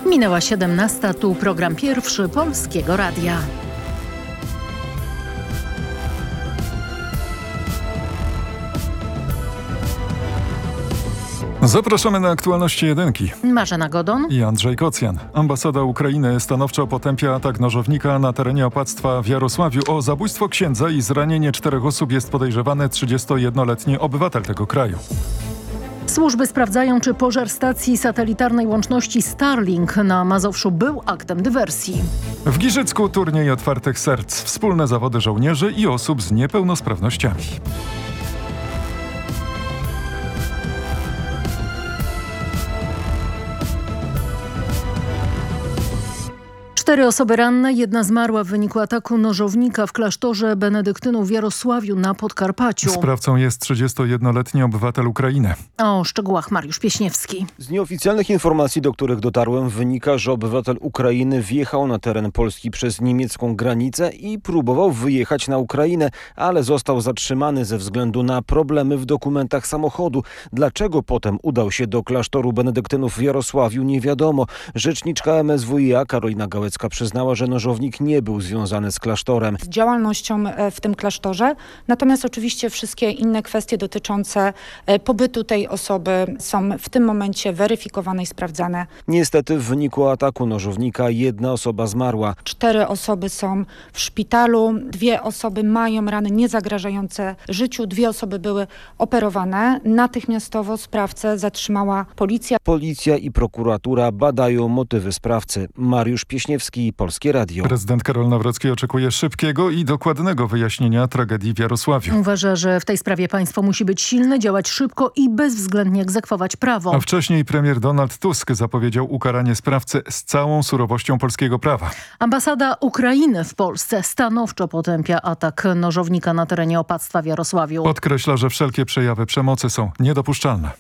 Minęła 17, tu program pierwszy Polskiego Radia. Zapraszamy na aktualności jedynki. Marzena Godon I Andrzej Kocjan. Ambasada Ukrainy stanowczo potępia atak nożownika na terenie opactwa w Jarosławiu. O zabójstwo księdza i zranienie 4 osób jest podejrzewany 31-letni obywatel tego kraju. Służby sprawdzają, czy pożar stacji satelitarnej łączności Starlink na Mazowszu był aktem dywersji. W Giżycku turniej otwartych serc. Wspólne zawody żołnierzy i osób z niepełnosprawnościami. 4 osoby ranne, 1 zmarła w wyniku ataku nożownika w klasztorze benedyktynów w Jarosławiu na Podkarpaciu. Sprawcą jest 31-letni obywatel Ukrainy. O szczegółach Mariusz Pieśniewski. Z nieoficjalnych informacji, do których dotarłem, wynika, że obywatel Ukrainy wjechał na teren Polski przez niemiecką granicę i próbował wyjechać na Ukrainę, ale został zatrzymany ze względu na problemy w dokumentach samochodu. Dlaczego potem udał się do klasztoru benedyktynów w Jarosławiu, nie wiadomo. Rzeczniczka MSWiA Karolina Gałecka przyznała, że nożownik nie był związany z klasztorem. Z działalnością w tym klasztorze, natomiast oczywiście wszystkie inne kwestie dotyczące pobytu tej osoby są w tym momencie weryfikowane i sprawdzane. Niestety w wyniku ataku nożownika 1 osoba zmarła. 4 osoby są w szpitalu, 2 osoby mają rany niezagrażające życiu, 2 osoby były operowane. Natychmiastowo sprawcę zatrzymała policja. Policja i prokuratura badają motywy sprawcy. Mariusz Pieśniewski, Polskie Radio. Prezydent Karol Nawrocki oczekuje szybkiego i dokładnego wyjaśnienia tragedii w Jarosławiu. Uważa, że w tej sprawie państwo musi być silne, działać szybko i bezwzględnie egzekwować prawo. A wcześniej premier Donald Tusk zapowiedział ukaranie sprawcy z całą surowością polskiego prawa. Ambasada Ukrainy w Polsce stanowczo potępia atak nożownika na terenie opactwa w Jarosławiu. Podkreśla, że wszelkie przejawy przemocy są niedopuszczalne.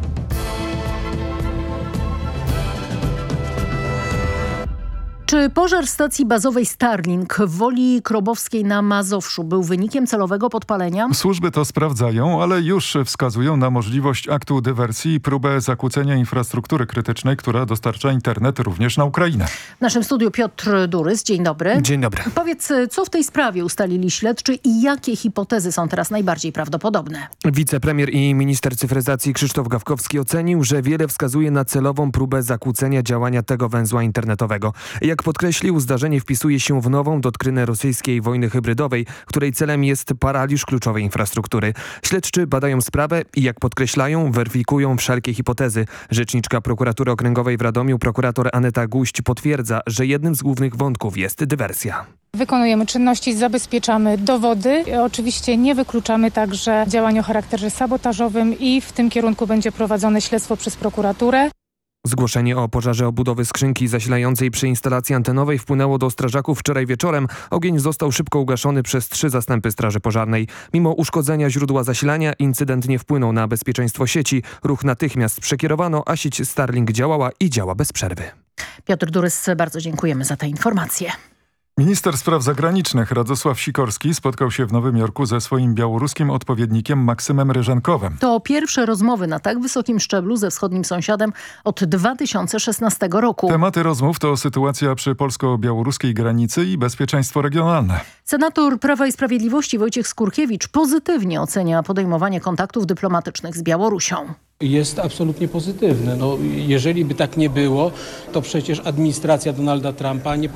Czy pożar stacji bazowej Starlink w Woli Krobowskiej na Mazowszu był wynikiem celowego podpalenia? Służby to sprawdzają, ale już wskazują na możliwość aktu dywersji i próbę zakłócenia infrastruktury krytycznej, która dostarcza internet również na Ukrainę. W naszym studiu Piotr Durys. Dzień dobry. Dzień dobry. Powiedz, co w tej sprawie ustalili śledczy i jakie hipotezy są teraz najbardziej prawdopodobne? Wicepremier i minister cyfryzacji Krzysztof Gawkowski ocenił, że wiele wskazuje na celową próbę zakłócenia działania tego węzła internetowego. Jak podkreślił, zdarzenie wpisuje się w nową doktrynę rosyjskiej wojny hybrydowej, której celem jest paraliż kluczowej infrastruktury. Śledczy badają sprawę i, jak podkreślają, weryfikują wszelkie hipotezy. Rzeczniczka prokuratury okręgowej w Radomiu, prokurator Aneta Guść, potwierdza, że jednym z głównych wątków jest dywersja. Wykonujemy czynności, zabezpieczamy dowody. Oczywiście nie wykluczamy także działań o charakterze sabotażowym i w tym kierunku będzie prowadzone śledztwo przez prokuraturę. Zgłoszenie o pożarze obudowy skrzynki zasilającej przy instalacji antenowej wpłynęło do strażaków wczoraj wieczorem. Ogień został szybko ugaszony przez 3 zastępy straży pożarnej. Mimo uszkodzenia źródła zasilania incydent nie wpłynął na bezpieczeństwo sieci. Ruch natychmiast przekierowano, a sieć Starlink działała i działa bez przerwy. Piotr Durys, bardzo dziękujemy za te informacje. Minister spraw zagranicznych Radosław Sikorski spotkał się w Nowym Jorku ze swoim białoruskim odpowiednikiem Maksymem Ryżenkowem. To pierwsze rozmowy na tak wysokim szczeblu ze wschodnim sąsiadem od 2016 roku. Tematy rozmów to sytuacja przy polsko-białoruskiej granicy i bezpieczeństwo regionalne. Senator Prawa i Sprawiedliwości Wojciech Skurkiewicz pozytywnie ocenia podejmowanie kontaktów dyplomatycznych z Białorusią. Jest absolutnie pozytywne. Jeżeli by tak nie było, to przecież administracja Donalda Trumpa nie